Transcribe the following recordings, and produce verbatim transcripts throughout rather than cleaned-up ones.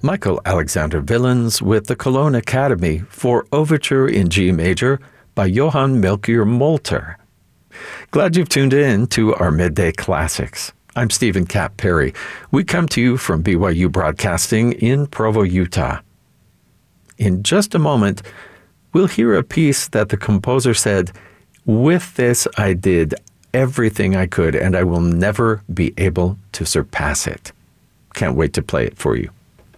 Michael Alexander Villens with the Cologne Academy for Overture in G Major by Johann Melchior Molter. Glad you've tuned in to our Midday Classics. I'm Stephen Cap Perry. We come to you from B Y U Broadcasting in Provo, Utah. In just a moment, we'll hear a piece that the composer said, "With this I did everything I could, and I will never be able to surpass it." Can't wait to play it for you.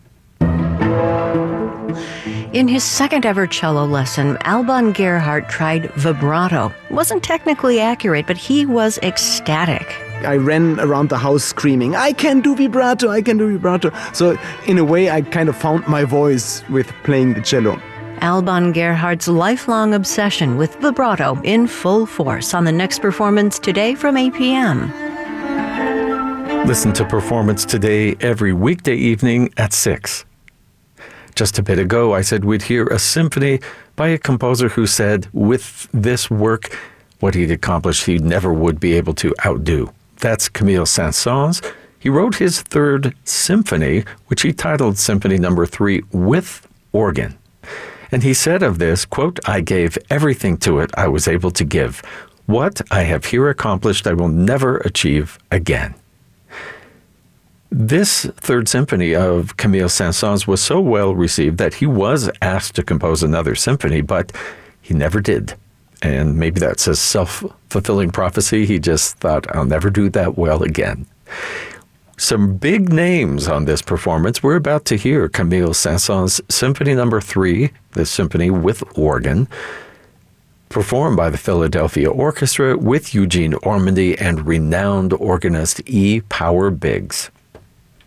In his second ever cello lesson, Alban Gerhardt tried vibrato. It wasn't technically accurate, but he was ecstatic. I ran around the house screaming, "I can do vibrato, I can do vibrato." So in a way, I kind of found my voice with playing the cello. Alban Gerhardt's lifelong obsession with vibrato in full force on the next Performance Today from eight p.m. Listen to Performance Today every weekday evening at six. Just a bit ago, I said we'd hear a symphony by a composer who said with this work, what he'd accomplished he never would be able to outdo. That's Camille Saint-Saëns. He wrote his third symphony, which he titled Symphony Number Three, with organ. And he said of this, quote, "I gave everything to it I was able to give. What I have here accomplished I will never achieve again." This third symphony of Camille Saint-Saëns was so well received that he was asked to compose another symphony, but he never did. And maybe that's a self-fulfilling prophecy. He just thought, I'll never do that well again. Some big names on this performance. We're about to hear Camille Saint-Saëns' Symphony Number Three, the symphony with organ, performed by the Philadelphia Orchestra with Eugene Ormandy and renowned organist E. Power Biggs.